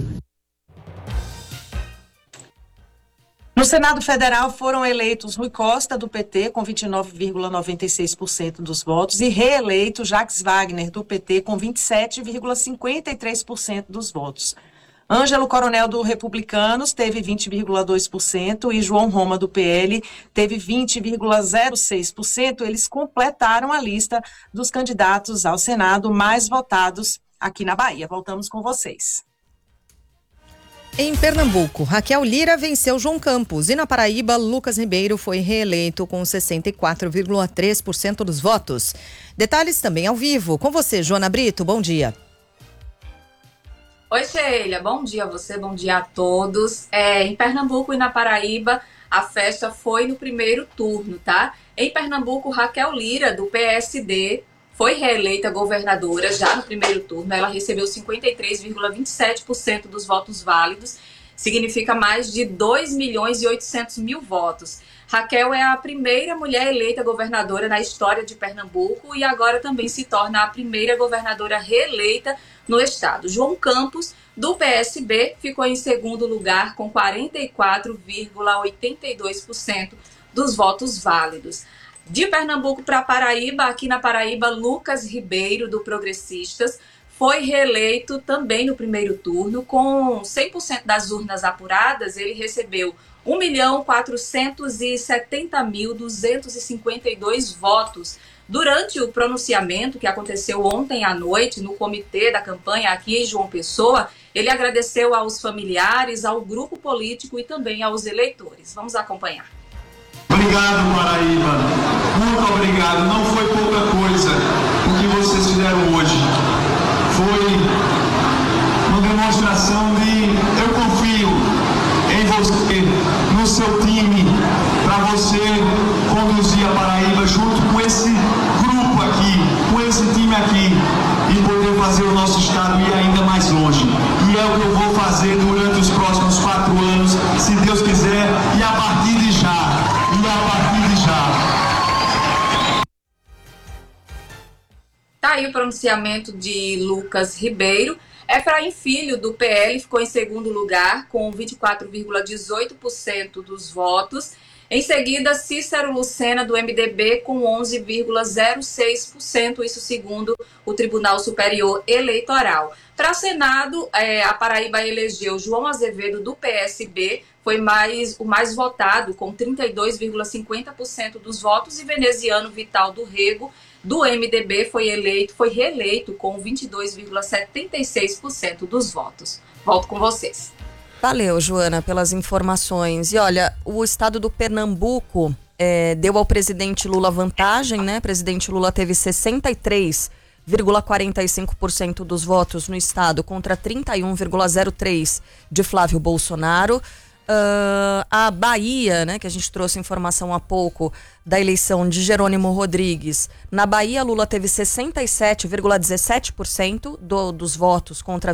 No Senado Federal foram eleitos Rui Costa, do PT, com 29,96% dos votos, e reeleito Jacques Wagner, do PT, com 27,53% dos votos. Ângelo Coronel, do Republicanos, teve 20,2% e João Roma, do PL, teve 20,06%. Eles completaram a lista dos candidatos ao Senado mais votados aqui na Bahia. Voltamos com vocês. Em Pernambuco, Raquel Lira venceu João Campos e na Paraíba, Lucas Ribeiro foi reeleito com 64,3% dos votos. Detalhes também ao vivo. Com você, Joana Brito, bom dia. Oi, Sheila, bom dia a você, bom dia a todos. Em Pernambuco e na Paraíba, a festa foi no primeiro turno, tá? Em Pernambuco, Raquel Lira, do PSD, foi reeleita governadora já no primeiro turno. Ela recebeu 53,27% dos votos válidos, significa mais de 2.800.000 votos. Raquel é a primeira mulher eleita governadora na história de Pernambuco e agora também se torna a primeira governadora reeleita no estado. João Campos, do PSB, ficou em segundo lugar com 44,82% dos votos válidos. De Pernambuco para Paraíba, aqui na Paraíba, Lucas Ribeiro, do Progressistas, foi reeleito também no primeiro turno. Com 100% das urnas apuradas, ele recebeu 1.470.252 votos. Durante o pronunciamento que aconteceu ontem à noite no comitê da campanha aqui em João Pessoa, ele agradeceu aos familiares, ao grupo político e também aos eleitores. Vamos acompanhar. Obrigado, Paraíba. Muito obrigado. Não foi pouca coisa o que vocês fizeram hoje. Foi uma demonstração de eu confio em você, no seu time, para você conduzir a Paraíba junto com esse grupo aqui, com esse time aqui, e poder fazer o nosso estado ir ainda mais longe. E é o que eu vou fazer durante os próximos 4 anos, se Deus quiser, e a partir de já. Tá aí o pronunciamento de Lucas Ribeiro. Efraim Filho, do PL, ficou em segundo lugar com 24,18% dos votos. Em seguida, Cícero Lucena, do MDB, com 11,06%, isso segundo o Tribunal Superior Eleitoral. Para Senado, a Paraíba elegeu João Azevedo, do PSB, foi o mais votado, com 32,50% dos votos, e Veneziano Vital do Rego, do MDB, foi reeleito com 22,76% dos votos. Volto com vocês. Valeu, Joana, pelas informações. E olha, o estado do Pernambuco deu ao presidente Lula vantagem, né? O presidente Lula teve 63,45% dos votos no estado contra 31,03% de Flávio Bolsonaro. A Bahia, né, que a gente trouxe informação há pouco da eleição de Jerônimo Rodrigues. Na Bahia, Lula teve 67,17% dos votos contra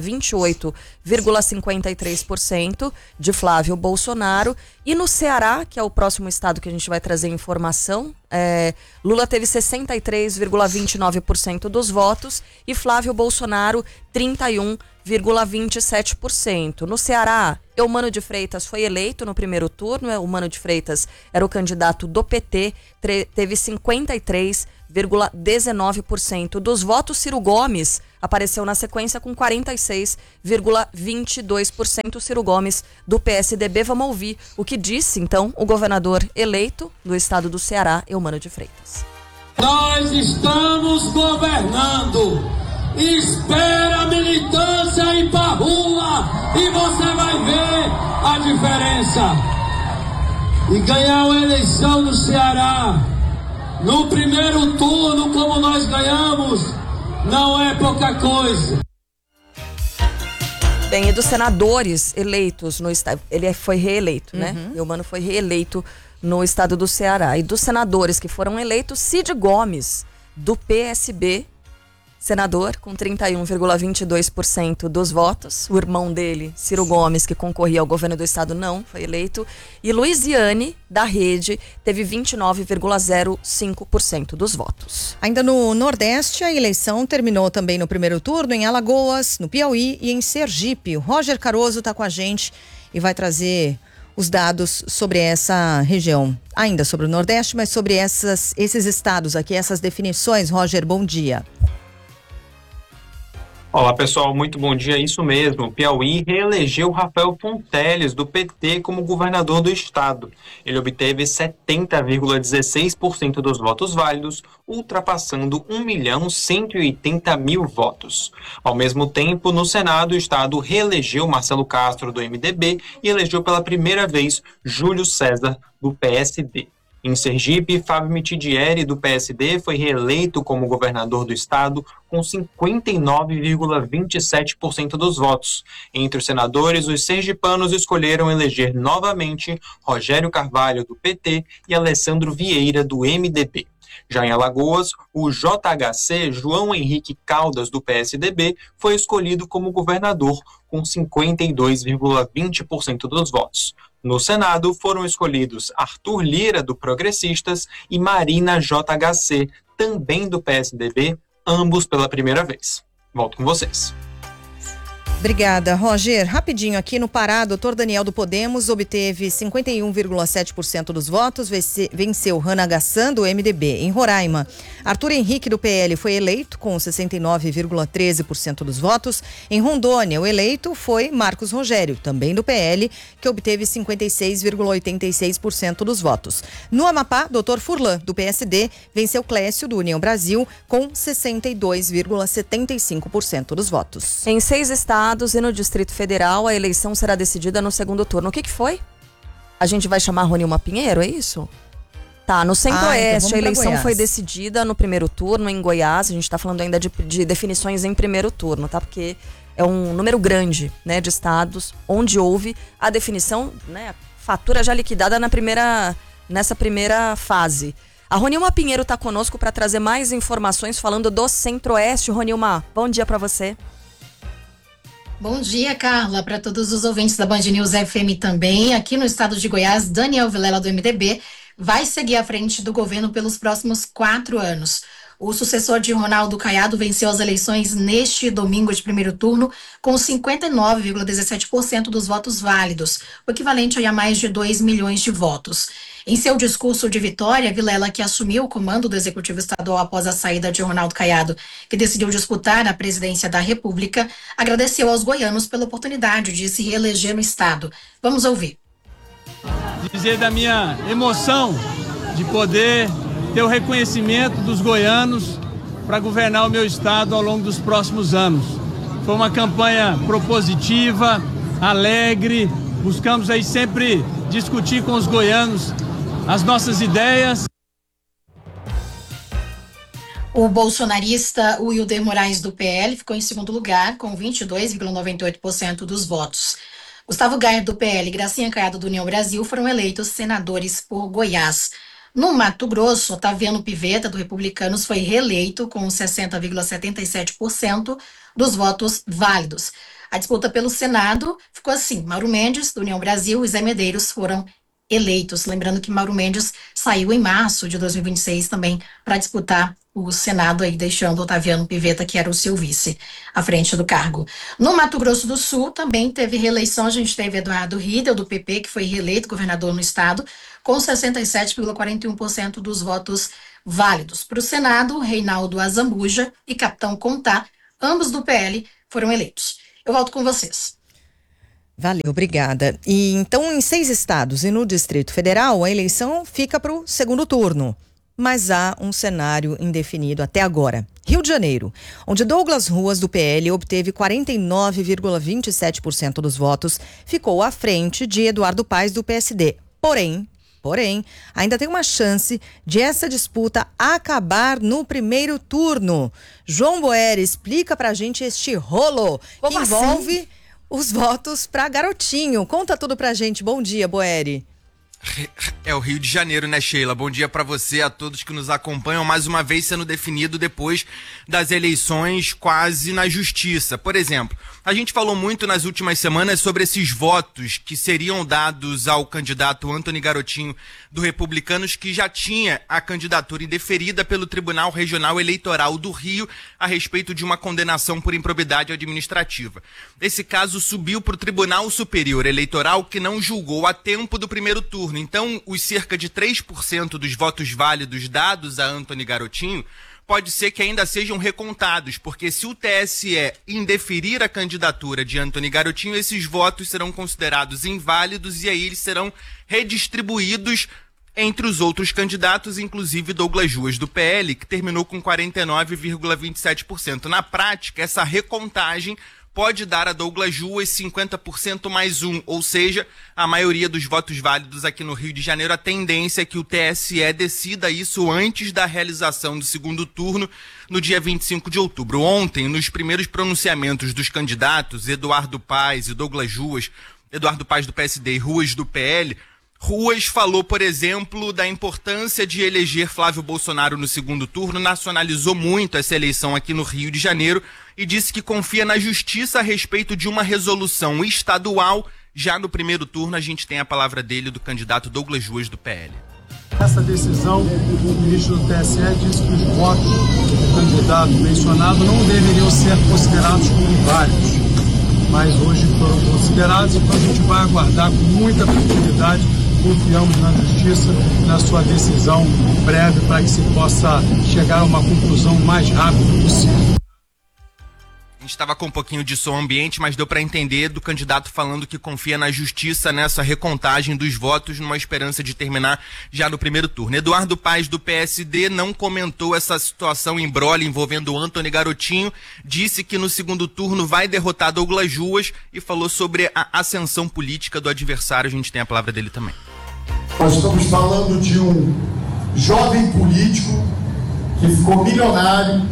28,53% de Flávio Bolsonaro. E no Ceará, que é o próximo estado que a gente vai trazer informação, Lula teve 63,29% dos votos e Flávio Bolsonaro 31,27%. No Ceará, Eumano de Freitas foi eleito no primeiro turno. Eumano de Freitas era o candidato do PT, teve 53,27% 46,19% dos votos. Ciro Gomes apareceu na sequência com 46,22%. Ciro Gomes, do PSDB. Vamos ouvir o que disse, então, o governador eleito do estado do Ceará, Eumano de Freitas. Nós estamos governando. Espera a militância ir pra rua e você vai ver a diferença. E ganhar uma eleição no Ceará no primeiro turno, como nós ganhamos, não é pouca coisa. Bem, e dos senadores eleitos no estado, ele foi reeleito, né? Eumano foi reeleito no estado do Ceará. E dos senadores que foram eleitos, Cid Gomes, do PSB, senador com 31,22% dos votos. O irmão dele, Ciro Gomes, que concorria ao governo do estado, não foi eleito. E Luiziane, da Rede, teve 29,05% dos votos. Ainda no Nordeste, a eleição terminou também no primeiro turno em Alagoas, no Piauí e em Sergipe. O Roger Caroso está com a gente e vai trazer os dados sobre essa região. Ainda sobre o Nordeste, mas sobre esses estados aqui, essas definições. Roger, bom dia. Olá pessoal, muito bom dia, isso mesmo. Piauí reelegeu Rafael Fonteles, do PT, como governador do estado. Ele obteve 70,16% dos votos válidos, ultrapassando 1.180.000 votos. Ao mesmo tempo, no Senado, o estado reelegeu Marcelo Castro, do MDB, e elegeu pela primeira vez Júlio César, do PSD. Em Sergipe, Fábio Mitidieri, do PSD, foi reeleito como governador do estado com 59,27% dos votos. Entre os senadores, os sergipanos escolheram eleger novamente Rogério Carvalho, do PT, e Alessandro Vieira, do MDB. Já em Alagoas, o JHC, João Henrique Caldas, do PSDB, foi escolhido como governador com 52,20% dos votos. No Senado, foram escolhidos Arthur Lira, do Progressistas, e Marina JHC, também do PSDB, ambos pela primeira vez. Volto com vocês. Obrigada, Roger. Rapidinho aqui no Pará, doutor Daniel do Podemos obteve 51,7% dos votos, venceu Rana Gassan, do MDB. Em Roraima, Arthur Henrique, do PL, foi eleito com 69,13% dos votos. Em Rondônia, o eleito foi Marcos Rogério, também do PL, que obteve 56,86% dos votos. No Amapá, doutor Furlan, do PSD, venceu Clécio, do União Brasil, com 62,75% dos votos. Em 6 estados e no Distrito Federal, a eleição será decidida no segundo turno. O que foi? A gente vai chamar Ronilma Pinheiro, é isso? Tá, no Centro-Oeste, então a eleição foi decidida no primeiro turno em Goiás. A gente está falando ainda de definições em primeiro turno, tá? Porque é um número grande, né, de estados onde houve a definição, né, fatura já liquidada nessa primeira fase. A Ronilma Pinheiro está conosco para trazer mais informações falando do Centro-Oeste. Ronilma, bom dia para você. Bom dia, Carla, para todos os ouvintes da Band News FM também. Aqui no estado de Goiás, Daniel Vilela, do MDB, vai seguir à frente do governo pelos próximos 4 anos. O sucessor de Ronaldo Caiado venceu as eleições neste domingo de primeiro turno com 59,17% dos votos válidos, o equivalente a mais de 2 milhões de votos. Em seu discurso de vitória, Vilela, que assumiu o comando do Executivo Estadual após a saída de Ronaldo Caiado, que decidiu disputar a presidência da República, agradeceu aos goianos pela oportunidade de se reeleger no estado. Vamos ouvir. Dizer da minha emoção de poder ter o reconhecimento dos goianos para governar o meu estado ao longo dos próximos anos. Foi uma campanha propositiva, alegre, buscamos aí sempre discutir com os goianos as nossas ideias. O bolsonarista Wilder Moraes, do PL, ficou em segundo lugar, com 22,98% dos votos. Gustavo Gaia, do PL, e Gracinha Caiado, do União Brasil, foram eleitos senadores por Goiás. No Mato Grosso, Otaviano Pivetta, do Republicanos, foi reeleito com 60,77% dos votos válidos. A disputa pelo Senado ficou assim: Mauro Mendes, do União Brasil, e Zé Medeiros foram eleitos. Lembrando que Mauro Mendes saiu em março de 2026 também para disputar o Senado aí deixando Otaviano Pivetta, que era o seu vice, à frente do cargo. No Mato Grosso do Sul também teve reeleição, a gente teve Eduardo Riedel, do PP, que foi reeleito governador no estado, com 67,41% dos votos válidos. Para o Senado, Reinaldo Azambuja e Capitão Contá, ambos do PL, foram eleitos. Eu volto com vocês. Valeu, obrigada. E então, em 6 estados e no Distrito Federal, a eleição fica para o segundo turno. Mas há um cenário indefinido até agora. Rio de Janeiro, onde Douglas Ruas, do PL, obteve 49,27% dos votos, ficou à frente de Eduardo Paes, do PSD. Porém, ainda tem uma chance de essa disputa acabar no primeiro turno. João Boer, explica pra gente este rolo que envolve os votos para Garotinho. Conta tudo pra gente. Bom dia, Boeri. É o Rio de Janeiro, né, Sheila? Bom dia pra você, a todos que nos acompanham, mais uma vez sendo definido depois das eleições quase na justiça. Por exemplo, a gente falou muito nas últimas semanas sobre esses votos que seriam dados ao candidato Antony Garotinho do Republicanos, que já tinha a candidatura indeferida pelo Tribunal Regional Eleitoral do Rio a respeito de uma condenação por improbidade administrativa. Esse caso subiu para o Tribunal Superior Eleitoral, que não julgou a tempo do primeiro turno. Então, os cerca de 3% dos votos válidos dados a Antony Garotinho pode ser que ainda sejam recontados, porque se o TSE indeferir a candidatura de Antony Garotinho, esses votos serão considerados inválidos e aí eles serão redistribuídos entre os outros candidatos, inclusive Douglas Ruas, do PL, que terminou com 49,27%. Na prática, essa recontagem pode dar a Douglas Ruas 50% mais 1, ou seja, a maioria dos votos válidos aqui no Rio de Janeiro. A tendência é que o TSE decida isso antes da realização do segundo turno, no dia 25 de outubro. Ontem, nos primeiros pronunciamentos dos candidatos, Eduardo Paes e Douglas Ruas, Eduardo Paes do PSD e Ruas do PL, Ruas falou, por exemplo, da importância de eleger Flávio Bolsonaro no segundo turno, nacionalizou muito essa eleição aqui no Rio de Janeiro e disse que confia na justiça a respeito de uma resolução estadual. Já no primeiro turno, a gente tem a palavra dele, do candidato Douglas Ruas, do PL. Essa decisão, o ministro do TSE disse que os votos do candidato mencionado não deveriam ser considerados como inválidos, mas hoje foram considerados, então a gente vai aguardar com muita tranquilidade. Confiamos na justiça, na sua decisão breve, para que se possa chegar a uma conclusão mais rápida possível. A gente estava com um pouquinho de som ambiente, mas deu para entender do candidato falando que confia na justiça nessa recontagem dos votos, numa esperança de terminar já no primeiro turno. Eduardo Paes, do PSD, não comentou essa situação imbróglio envolvendo o Antony Garotinho, disse que no segundo turno vai derrotar Douglas Ruas e falou sobre a ascensão política do adversário. A gente tem a palavra dele também. Nós estamos falando de um jovem político que ficou milionário,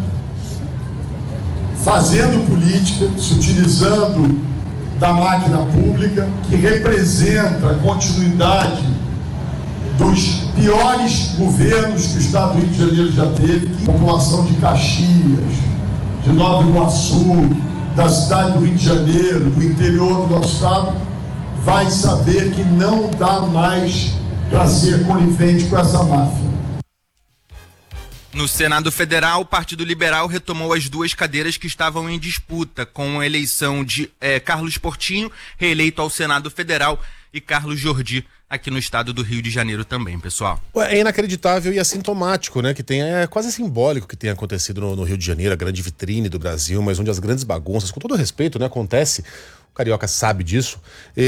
fazendo política, se utilizando da máquina pública, que representa a continuidade dos piores governos que o Estado do Rio de Janeiro já teve. A população de Caxias, de Nova Iguaçu, da cidade do Rio de Janeiro, do interior do nosso Estado, vai saber que não dá mais para ser conivente com essa máfia. No Senado Federal, o Partido Liberal retomou as duas cadeiras que estavam em disputa, com a eleição de Carlos Portinho, reeleito ao Senado Federal, e Carlos Jordi, aqui no estado do Rio de Janeiro também, pessoal. É inacreditável e assintomático, né? É quase simbólico que tenha acontecido no Rio de Janeiro, a grande vitrine do Brasil, mas onde as grandes bagunças, com todo respeito, né, acontece. O carioca sabe disso.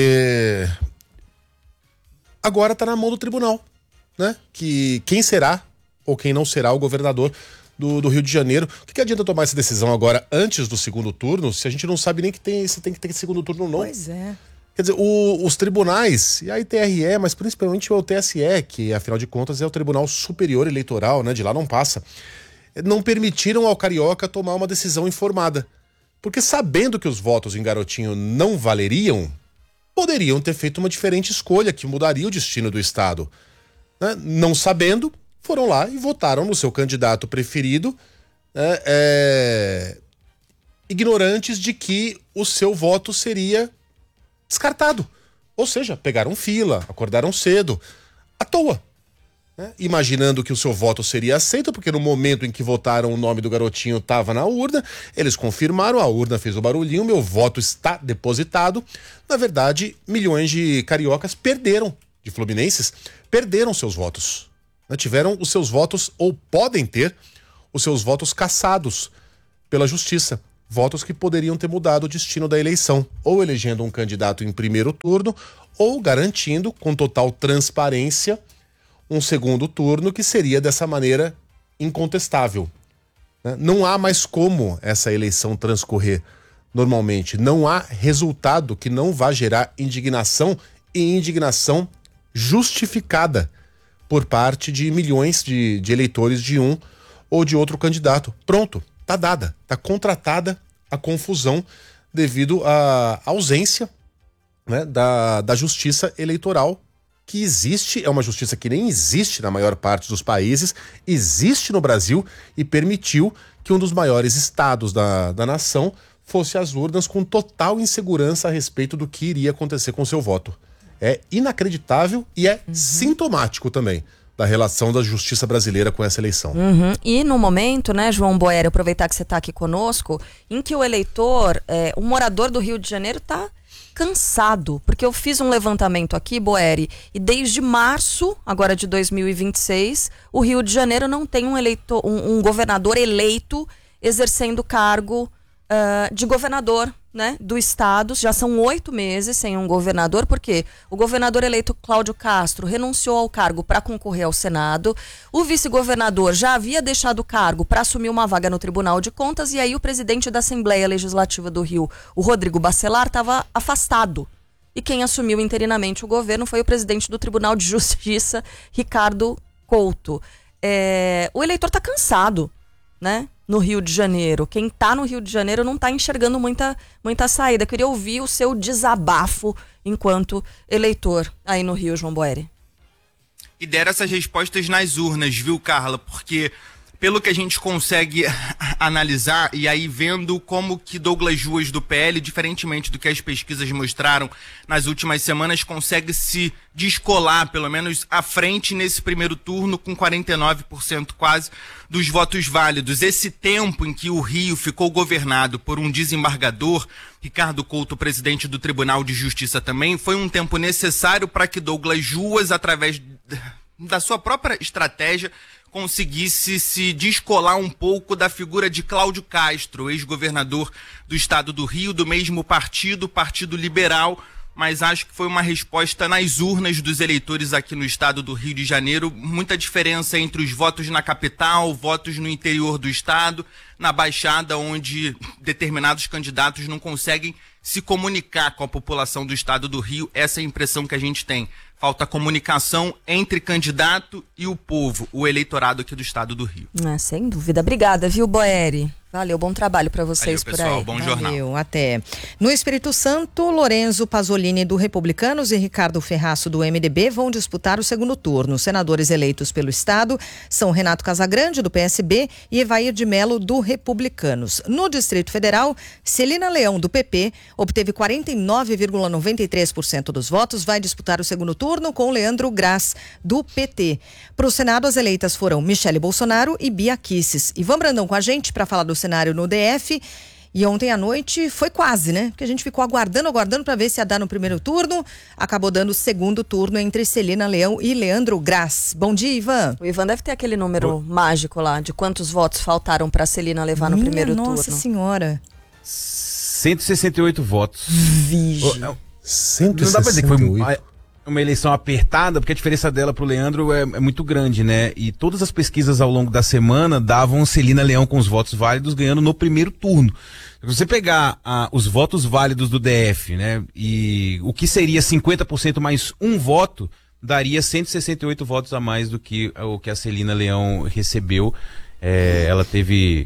Agora está na mão do tribunal, né? Que quem será ou quem não será o governador do Rio de Janeiro. O que adianta tomar essa decisão agora antes do segundo turno, se a gente não sabe nem se tem que ter segundo turno ou não? Pois é. Quer dizer, os tribunais, e a TRE, mas principalmente o TSE, que afinal de contas é o Tribunal Superior Eleitoral, né? De lá não passa, não permitiram ao carioca tomar uma decisão informada. Porque sabendo que os votos em Garotinho não valeriam, poderiam ter feito uma diferente escolha que mudaria o destino do Estado. Né? Não sabendo, foram lá e votaram no seu candidato preferido, ignorantes de que o seu voto seria descartado. Ou seja, pegaram fila, acordaram cedo, à toa. né, imaginando que o seu voto seria aceito, porque no momento em que votaram o nome do garotinho estava na urna, eles confirmaram, a urna fez o barulhinho, meu voto está depositado. Na verdade, milhões de cariocas de fluminenses, perderam seus votos. Né, tiveram os seus votos, ou podem ter os seus votos cassados pela justiça. Votos que poderiam ter mudado o destino da eleição, ou elegendo um candidato em primeiro turno, ou garantindo, com total transparência, um segundo turno que seria dessa maneira incontestável. Né? Não há mais como essa eleição transcorrer normalmente. Não há resultado que não vá gerar indignação, e indignação justificada por parte de milhões de eleitores de um ou de outro candidato. Pronto. Está dada, está contratada a confusão devido à ausência, né, da justiça eleitoral que existe, é uma justiça que nem existe na maior parte dos países, existe no Brasil e permitiu que um dos maiores estados da nação fosse às urnas com total insegurança a respeito do que iria acontecer com seu voto. É inacreditável e é sintomático também da relação da justiça brasileira com essa eleição. E no momento, né, João Boeri, aproveitar que você está aqui conosco, em que o eleitor, o morador do Rio de Janeiro está cansado, porque eu fiz um levantamento aqui, Boeri, e desde março, agora de 2026, o Rio de Janeiro não tem um governador eleito exercendo o cargo de governador, né, do estado. Já são 8 meses sem um governador, porque o governador eleito Cláudio Castro renunciou ao cargo para concorrer ao Senado, o vice-governador já havia deixado o cargo para assumir uma vaga no Tribunal de Contas, e aí o presidente da Assembleia Legislativa do Rio, o Rodrigo Bacelar, estava afastado. E quem assumiu interinamente o governo foi o presidente do Tribunal de Justiça, Ricardo Couto. O eleitor está cansado, né? No Rio de Janeiro. Quem está no Rio de Janeiro não está enxergando muita saída. Queria ouvir o seu desabafo enquanto eleitor aí no Rio, João Boeri. E deram essas respostas nas urnas, viu, Carla? Porque pelo que a gente consegue analisar, e aí vendo como que Douglas Ruas do PL, diferentemente do que as pesquisas mostraram nas últimas semanas, consegue se descolar, pelo menos à frente nesse primeiro turno, com 49% quase dos votos válidos. Esse tempo em que o Rio ficou governado por um desembargador, Ricardo Couto, presidente do Tribunal de Justiça também, foi um tempo necessário para que Douglas Ruas, através da sua própria estratégia, conseguisse se descolar um pouco da figura de Cláudio Castro, ex-governador do estado do Rio, do mesmo partido, Partido Liberal, mas acho que foi uma resposta nas urnas dos eleitores aqui no estado do Rio de Janeiro. Muita diferença entre os votos na capital, votos no interior do estado, na Baixada, onde determinados candidatos não conseguem se comunicar com a população do estado do Rio. Essa é a impressão que a gente tem. Falta comunicação entre candidato e o povo, o eleitorado aqui do estado do Rio. Sem dúvida. Obrigada, viu, Boeri? Valeu, bom trabalho para vocês. Valeu, pessoal, por aí. Bom jornal. Valeu, até. No Espírito Santo, Lorenzo Pasolini do Republicanos e Ricardo Ferraço do MDB vão disputar o segundo turno. Os senadores eleitos pelo estado são Renato Casagrande do PSB e Evair de Mello do Republicanos. No Distrito Federal, Celina Leão do PP obteve 49,93% dos votos, vai disputar o segundo turno com Leandro Graz do PT. Para o Senado, as eleitas foram Michele Bolsonaro e Bia Kicis. Ivan Brandão com a gente para falar do cenário no DF. E ontem à noite foi quase, né? Porque a gente ficou aguardando para ver se ia dar no primeiro turno. Acabou dando o segundo turno entre Celina Leão e Leandro Graz. Bom dia, Ivan. O Ivan deve ter aquele número mágico lá, de quantos votos faltaram para Celina levar no primeiro turno. Nossa Senhora. 168 votos. Vixe. Não dá pra dizer que foi uma eleição apertada, porque a diferença dela pro Leandro é muito grande, né? E todas as pesquisas ao longo da semana davam Celina Leão com os votos válidos ganhando no primeiro turno. Se você pegar os votos válidos do DF, né? E o que seria 50% mais um voto, daria 168 votos a mais do que o que a Celina Leão recebeu. Ela teve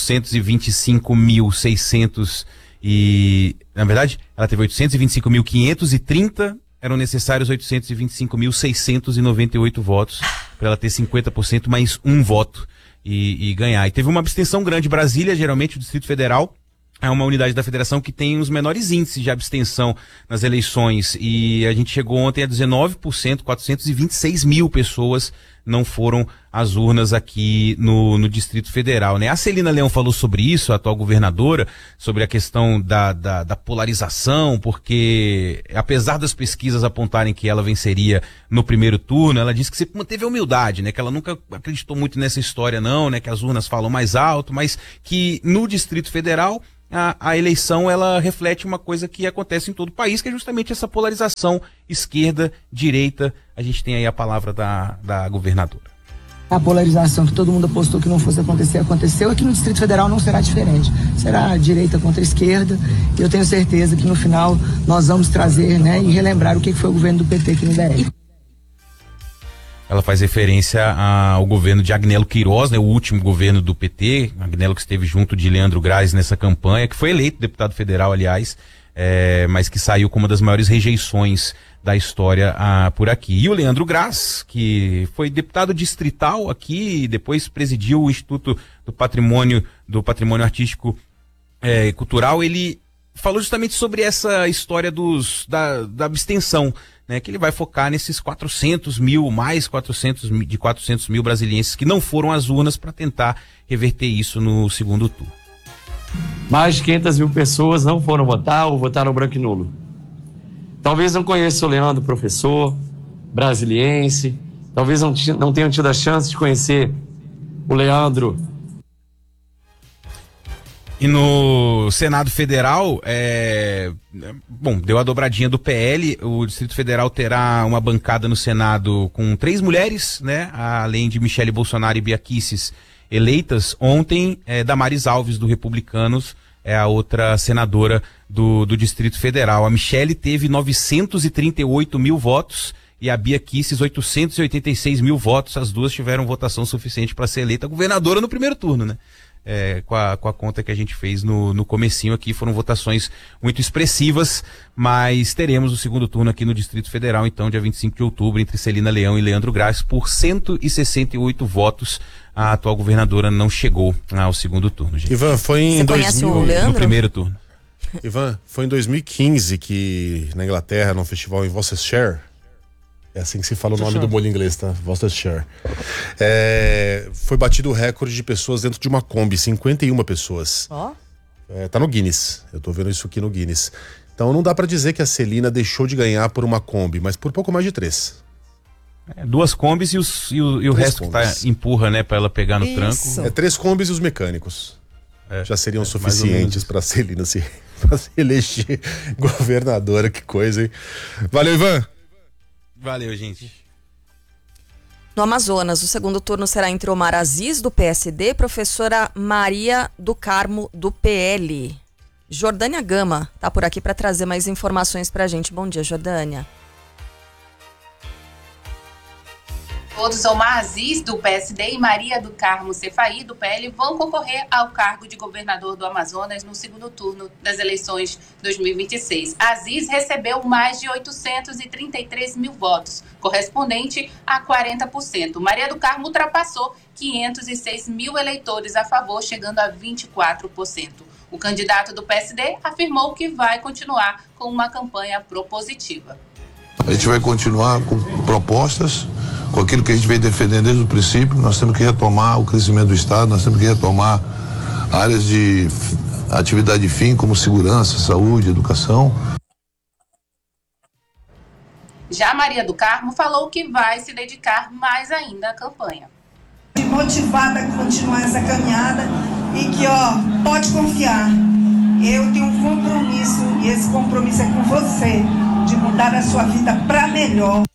825.600 e... Na verdade, ela teve 825.530, eram necessários 825.698 votos para ela ter 50% mais um voto e ganhar. E teve uma abstenção grande. Brasília, geralmente o Distrito Federal, é uma unidade da federação que tem os menores índices de abstenção nas eleições. E a gente chegou ontem a 19%, 426 mil pessoas não foram às urnas aqui no Distrito Federal, né? A Celina Leão falou sobre isso, a atual governadora, sobre a questão da polarização, porque apesar das pesquisas apontarem que ela venceria no primeiro turno, ela disse que sempre manteve a humildade, né? Que ela nunca acreditou muito nessa história não, né? Que as urnas falam mais alto, mas que no Distrito Federal a eleição ela reflete uma coisa que acontece em todo o país, que é justamente essa polarização esquerda-direita. A gente tem aí a palavra da governadora. A polarização que todo mundo apostou que não fosse acontecer, aconteceu. Aqui no Distrito Federal não será diferente. Será direita contra esquerda. E eu tenho certeza que no final nós vamos trazer, né, e relembrar o que foi o governo do PT aqui no DF. Ela faz referência ao governo de Agnello Queiroz, né, o último governo do PT, Agnello que esteve junto de Leandro Graz nessa campanha, que foi eleito deputado federal, aliás, mas que saiu com uma das maiores rejeições da história por aqui. E o Leandro Graz, que foi deputado distrital aqui, depois presidiu o Instituto do Patrimônio Artístico e Cultural, ele falou justamente sobre essa história da abstenção, né, que ele vai focar nesses 400 mil brasilienses que não foram às urnas para tentar reverter isso no segundo turno. Mais de 500 mil pessoas não foram votar ou votaram branco e nulo. Talvez não conheça o Leandro, professor, brasiliense, talvez não tenham tido a chance de conhecer o Leandro. E no Senado Federal, deu a dobradinha do PL, o Distrito Federal terá uma bancada no Senado com 3 mulheres, né? Além de Michele Bolsonaro e Bia Kicis eleitas. Ontem, Damares Alves, do Republicanos, é a outra senadora do Distrito Federal. A Michele teve 938 mil votos e a Bia Kicis 886 mil votos. As duas tiveram votação suficiente para ser eleita governadora no primeiro turno, né? Com a conta que a gente fez no comecinho aqui, foram votações muito expressivas, mas teremos o segundo turno aqui no Distrito Federal, então, dia 25 de outubro, entre Celina Leão e Leandro Graz, por 168 votos. A atual governadora não chegou ao segundo turno, gente. Ivan, foi em 2000, no primeiro turno. Ivan, foi em 2015 que na Inglaterra, num festival em Worcestershire, é assim que se fala o nome do molho inglês, tá? Worcestershire. Foi batido o recorde de pessoas dentro de uma Kombi, 51 pessoas. Tá no Guinness, eu tô vendo isso aqui no Guinness. Então não dá pra dizer que a Celina deixou de ganhar por uma Kombi, mas por pouco mais de 3. 2 Kombis e o resto combis. Que empurra, né, pra ela pegar no tranco. 3 Kombis e os mecânicos. Já seriam suficientes pra Celina pra se eleger governadora, que coisa, hein? Valeu, Ivan! Valeu, gente. No Amazonas, o segundo turno será entre Omar Aziz, do PSD, e professora Maria do Carmo, do PL. Jordânia Gama tá por aqui para trazer mais informações pra gente. Bom dia, Jordânia. Todos, Omar Aziz, do PSD, e Maria do Carmo Cefaí, do PL, vão concorrer ao cargo de governador do Amazonas no segundo turno das eleições 2026. Aziz recebeu mais de 833 mil votos, correspondente a 40%. Maria do Carmo ultrapassou 506 mil eleitores a favor, chegando a 24%. O candidato do PSD afirmou que vai continuar com uma campanha propositiva. A gente vai continuar com propostas, com aquilo que a gente vem defendendo desde o princípio. Nós temos que retomar o crescimento do Estado, nós temos que retomar áreas de atividade fim, como segurança, saúde, educação. Já Maria do Carmo falou que vai se dedicar mais ainda à campanha. Motivada a continuar essa caminhada e que, pode confiar, eu tenho um compromisso e esse compromisso é com você, de mudar a sua vida para melhor.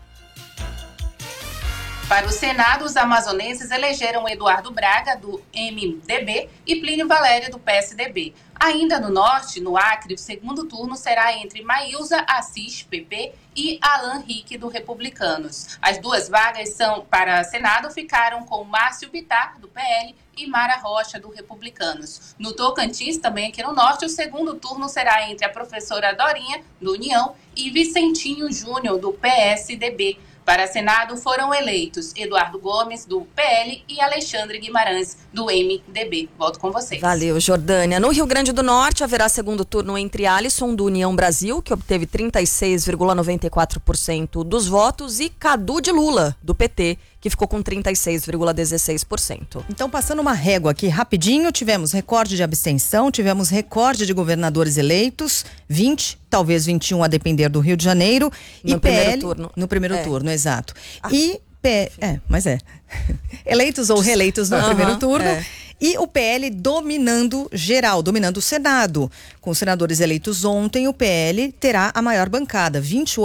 Para o Senado, os amazonenses elegeram Eduardo Braga, do MDB, e Plínio Valério, do PSDB. Ainda no norte, no Acre, o segundo turno será entre Maílza Assis, PP, e Alan Rick, do Republicanos. As 2 vagas para Senado ficaram com Márcio Bittar, do PL, e Mara Rocha, do Republicanos. No Tocantins, também aqui no norte, o segundo turno será entre a professora Dorinha, do União, e Vicentinho Júnior, do PSDB. Para Senado foram eleitos Eduardo Gomes, do PL, e Alexandre Guimarães, do MDB. Volto com vocês. Valeu, Jordânia. No Rio Grande do Norte, haverá segundo turno entre Alisson, do União Brasil, que obteve 36,94% dos votos, e Cadu de Lula, do PT, que ficou com 36,16%. Então, passando uma régua aqui rapidinho, tivemos recorde de abstenção, tivemos recorde de governadores eleitos, 20, talvez 21 a depender do Rio de Janeiro. No primeiro turno. No primeiro turno, exato. Mas é. Eleitos ou reeleitos no primeiro turno. E o PL dominando geral, dominando o Senado. Com os senadores eleitos ontem, o PL terá a maior bancada, 28